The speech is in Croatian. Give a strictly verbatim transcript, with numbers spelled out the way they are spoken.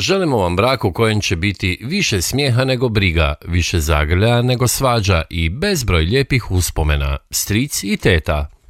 Želimo vam brak u kojem će biti više smijeha nego briga, više zagrljaja nego svađa i bezbroj lijepih uspomena, stric i teta.